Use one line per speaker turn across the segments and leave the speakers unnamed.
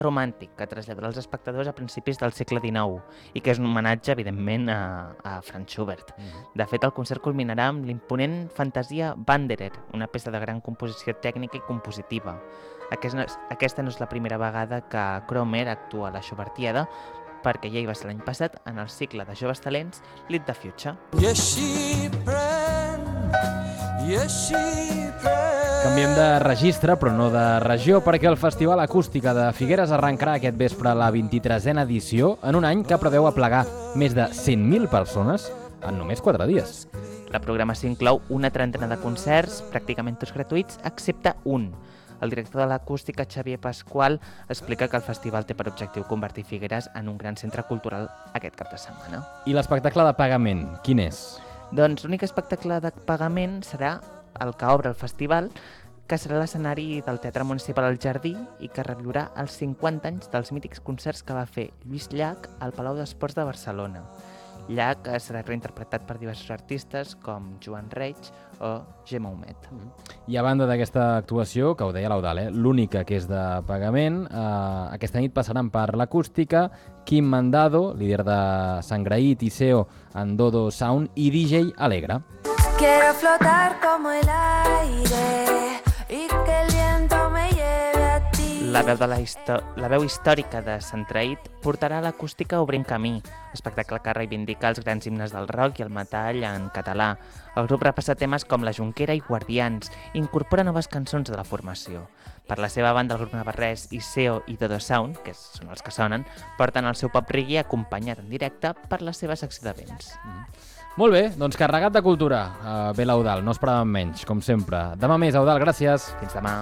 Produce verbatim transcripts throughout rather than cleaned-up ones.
romàntic que traslladarà els espectadors a principis del segle dinou i que és un homenatge, evidentment, a, a Franz Schubert. Mm. De fet, el concert culminarà amb l'imponent Fantasia Wanderer, una peça de gran composició tècnica i compositiva. Aquesta no és, aquesta no és la primera vegada que Kromer actua a la Schubertiada, perquè ja hi va ser l'any passat en el cicle de joves talents Lead the Future.
Yes, she pren, yes, she pren.
Canviem de registre, però no de regió, perquè el Festival Acústica de Figueres arrencarà aquest vespre la vint-i-tresena edició en un any que preveu aplegar més de cent mil persones en només quatre dies.
La programació inclou una trentena de concerts, pràcticament tots gratuïts, excepte un. El director de l'acústica, Xavier Pasqual, explica que el festival té per objectiu convertir Figueres en un gran centre cultural aquest cap de setmana.
I l'espectacle de pagament, quin és?
Doncs l'únic espectacle de pagament serà el que obre el festival, que serà l'escenari del Teatre Municipal al Jardí i que reviurà els cinquanta anys dels mítics concerts que va fer Lluís Llach al Palau d'Esports de Barcelona. Llach serà reinterpretat per diversos artistes com Joan Reig o Gemma Humet.
I a banda d'aquesta actuació, que ho deia l'Eudal, eh, l'única que és de pagament, eh, aquesta nit passaran per l'acústica Quim Mandado, líder de Sangraït i S E O en Dodo Sound, i D J Alegre.
Quiero flotar como el aire y que el viento me lleve a ti.
La veu, de la, la veu històrica de Santraït portarà a l'acústica Obrint Camí, espectacle que reivindica els grans himnes del rock i el metall en català. El grup repassa temes com La Jonquera i Guardians i incorpora noves cançons de la formació. Per la seva banda, el grup navarrès i S E O i Dodo Sound, que són els que sonen, porten el seu pop reggae acompanyat en directe per la seva secció d'events. Mm.
Molt bé, doncs carregat de cultura. Uh, bé l'Eudal, no esperàvem menys, com sempre. Demà més, Eudal, gràcies.
Fins demà.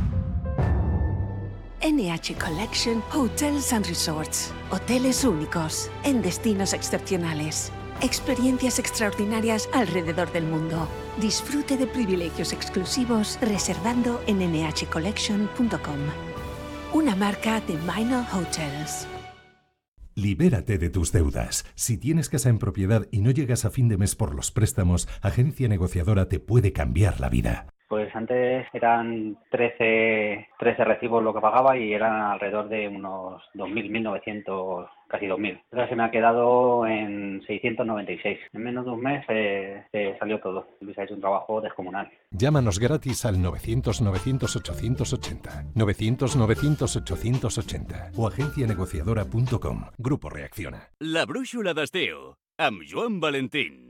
N H Collection Hotels and Resorts. Hoteles únicos en destinos excepcionales. Experiencias extraordinarias alrededor del mundo. Disfrute de privilegios exclusivos reservando en n h collection punto com. Una marca de Minor Hotels.
Libérate de tus deudas. Si tienes casa en propiedad y no llegas a fin de mes por los préstamos, Agencia Negociadora te puede cambiar la vida.
Pues antes eran trece, trece recibos lo que pagaba y eran alrededor de unos dos mil, mil novecientos, casi dos mil. Ahora se me ha quedado en seiscientos noventa y seis. En menos de un mes eh, eh, salió todo. Luis ha hecho un trabajo descomunal.
Llámanos gratis al novecientos, novecientos, ochocientos ochenta, novecientos, novecientos, ochocientos ochenta o agencia negociadora punto com. Grupo Reacciona.
La brúixola d'estiu, amb Joan Valentín.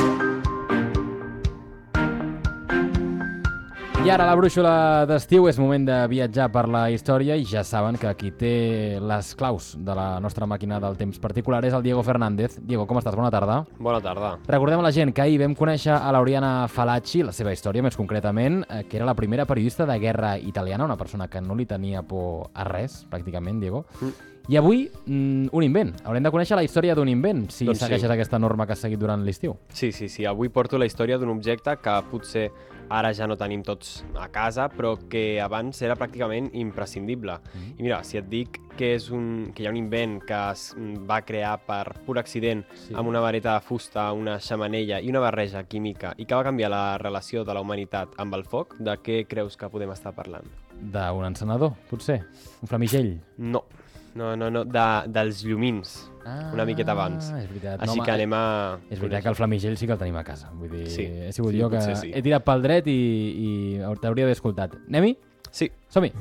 I ara la brúixola d'estiu és moment de viatjar per la història i ja saben que qui té les claus de la nostra màquina del temps particular és el Diego Fernández. Diego, com estàs? Bona tarda.
Bona tarda.
Recordem a la gent que ahir vam conèixer a l'Oriana Fallaci, la seva història més concretament, que era la primera periodista de guerra italiana, una persona que no li tenia por a res, pràcticament, Diego. Mm. I avui, mm, un invent. Haurem de conèixer la història d'un invent, si doncs segueixes sí. aquesta norma que has seguit durant l'estiu.
Sí, sí, sí. Avui porto la història d'un objecte que potser ara ja no tenim tots a casa, però que abans era pràcticament imprescindible. Mm. I mira, si et dic que, és un, que hi ha un invent que es va crear per pur accident sí. amb una vareta de fusta, una xamanella i una barreja química i que va canviar la relació de la humanitat amb el foc, de què creus que podem estar parlant?
D'un encenedor, potser? Un flamigell?
No. No, no, no, de, dels llumins, ah, una miqueta abans.
És veritat.
Així
no,
que anem a...
És veritat que el flamigell sí que el tenim a casa. Vull dir,
sí,
he sigut
sí,
jo que
sí.
he tirat pel dret i, i t'hauria d'haver escoltat. Anem-hi?
Sí.
Som-hi.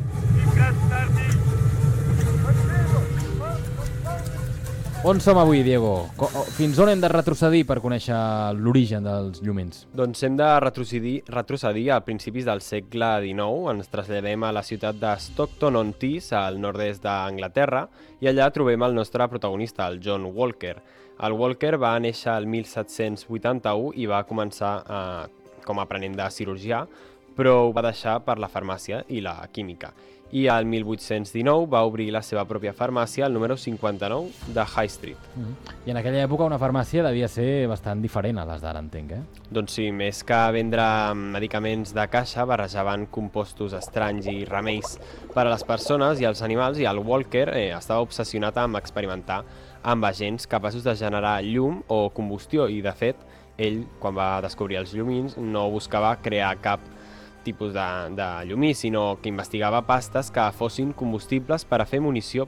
On som avui, Diego? Fins on hem de retrocedir per conèixer l'origen dels llumins?
Doncs hem de retrocedir, retrocedir a principis del segle dinou. Ens traslladem a la ciutat de Stockton-on-Tees, al nord-est d'Anglaterra, i allà trobem el nostre protagonista, el John Walker. El Walker va néixer el mil set-cents vuitanta-u i va començar eh, com a aprenent de cirurgià, però ho va deixar per la farmàcia i la química. I al mil vuit-cents dinou va obrir la seva pròpia farmàcia, el número cinquanta-nou de High Street.
Mm-hmm. I en aquella època una farmàcia devia ser bastant diferent a les d'ara, entenc, eh?
Doncs sí, més que vendre medicaments de caixa, barrejaven compostos estranys i remeis per a les persones i els animals, i el Walker eh, estava obsessionat amb experimentar amb agents capaços de generar llum o combustió, i de fet, ell, quan va descobrir els llumins, no buscava crear cap tipus de, de llumí, sinó que investigava pastes que fossin combustibles per a fer munició